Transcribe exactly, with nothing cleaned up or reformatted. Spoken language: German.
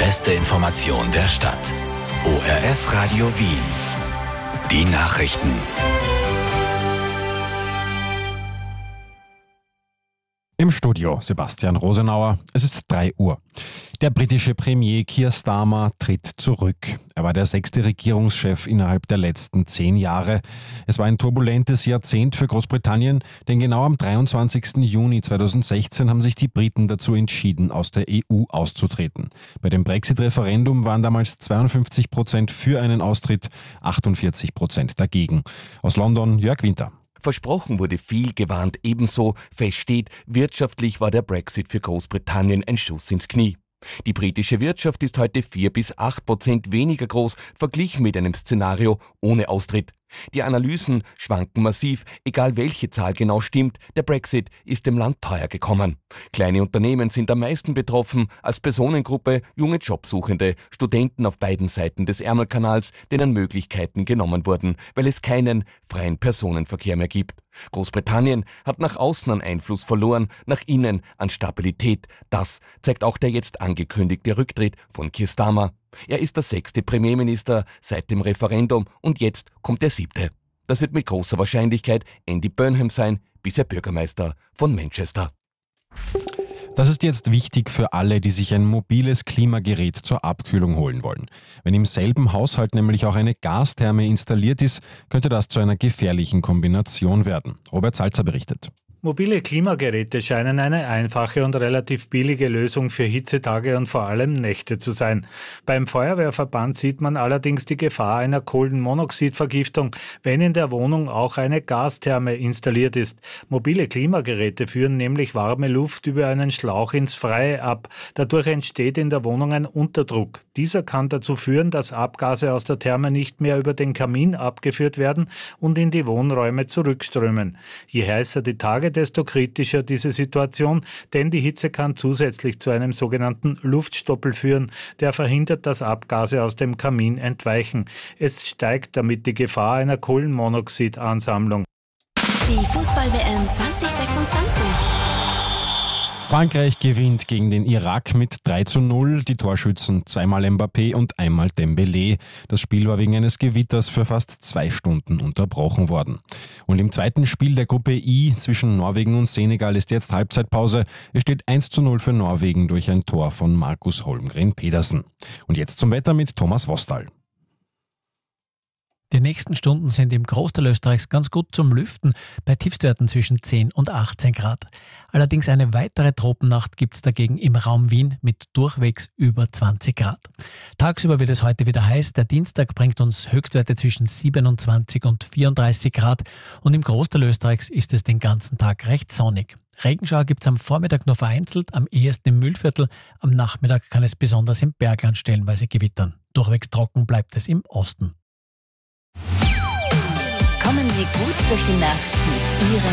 beste Information der Stadt. O R F Radio Wien. Die Nachrichten. Im Studio Sebastian Rosenauer. Es ist drei Uhr. Der britische Premier Keir Starmer tritt zurück. Er war der sechste Regierungschef innerhalb der letzten zehn Jahre. Es war ein turbulentes Jahrzehnt für Großbritannien, denn genau am dreiundzwanzigsten Juni zweitausendsechzehn haben sich die Briten dazu entschieden, aus der E U auszutreten. Bei dem Brexit-Referendum waren damals zweiundfünfzig Prozent für einen Austritt, achtundvierzig Prozent dagegen. Aus London Jörg Winter. Versprochen wurde viel, gewarnt ebenso. Fest steht, wirtschaftlich war der Brexit für Großbritannien ein Schuss ins Knie. Die britische Wirtschaft ist heute vier bis acht Prozent weniger groß, verglichen mit einem Szenario ohne Austritt. Die Analysen schwanken massiv, egal welche Zahl genau stimmt, der Brexit ist dem Land teuer gekommen. Kleine Unternehmen sind am meisten betroffen, als Personengruppe junge Jobsuchende, Studenten auf beiden Seiten des Ärmelkanals, denen Möglichkeiten genommen wurden, weil es keinen freien Personenverkehr mehr gibt. Großbritannien hat nach außen an Einfluss verloren, nach innen an Stabilität. Das zeigt auch der jetzt angekündigte Rücktritt von Keir Starmer. Er ist der sechste Premierminister seit dem Referendum und jetzt kommt der siebte. Das wird mit großer Wahrscheinlichkeit Andy Burnham sein, bisher Bürgermeister von Manchester. Das ist jetzt wichtig für alle, die sich ein mobiles Klimagerät zur Abkühlung holen wollen. Wenn im selben Haushalt nämlich auch eine Gastherme installiert ist, könnte das zu einer gefährlichen Kombination werden. Robert Salzer berichtet. Mobile Klimageräte scheinen eine einfache und relativ billige Lösung für Hitzetage und vor allem Nächte zu sein. Beim Feuerwehrverband sieht man allerdings die Gefahr einer Kohlenmonoxidvergiftung, wenn in der Wohnung auch eine Gastherme installiert ist. Mobile Klimageräte führen nämlich warme Luft über einen Schlauch ins Freie ab. Dadurch entsteht in der Wohnung ein Unterdruck. Dieser kann dazu führen, dass Abgase aus der Therme nicht mehr über den Kamin abgeführt werden und in die Wohnräume zurückströmen. Je heißer die Tage, desto kritischer diese Situation, denn die Hitze kann zusätzlich zu einem sogenannten Luftstoppel führen, der verhindert, dass Abgase aus dem Kamin entweichen. Es steigt damit die Gefahr einer Kohlenmonoxidansammlung. Die Fußball-W M zwanzig sechsundzwanzig. Frankreich gewinnt gegen den Irak mit drei zu null, die Torschützen zweimal Mbappé und einmal Dembélé. Das Spiel war wegen eines Gewitters für fast zwei Stunden unterbrochen worden. Und im zweiten Spiel der Gruppe I zwischen Norwegen und Senegal ist jetzt Halbzeitpause. Es steht eins zu null für Norwegen durch ein Tor von Markus Holmgren Pedersen. Und jetzt zum Wetter mit Thomas Vostal. Die nächsten Stunden sind im Großteil Österreichs ganz gut zum Lüften, bei Tiefstwerten zwischen zehn und achtzehn Grad. Allerdings eine weitere Tropennacht gibt es dagegen im Raum Wien mit durchwegs über zwanzig Grad. Tagsüber wird es heute wieder heiß, der Dienstag bringt uns Höchstwerte zwischen siebenundzwanzig und vierunddreißig Grad und im Großteil Österreichs ist es den ganzen Tag recht sonnig. Regenschauer gibt es am Vormittag nur vereinzelt, am ehesten im Mühlviertel, am Nachmittag kann es besonders im Bergland stellenweise gewittern. Durchwegs trocken bleibt es im Osten. Kommen Sie gut durch die Nacht mit Ihrem